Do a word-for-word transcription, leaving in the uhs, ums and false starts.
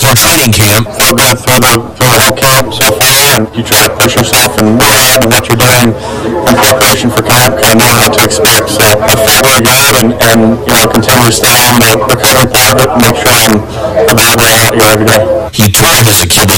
your training camp? Feel good through the, through the whole camp so far, and you try to push yourself and rehab and what you're doing in preparation for camp, kind of know what to expect. So I feel really good, and, and you know, continue to stay on the recovery part of it and make sure I'm the better way out here every day. You tried as a kid to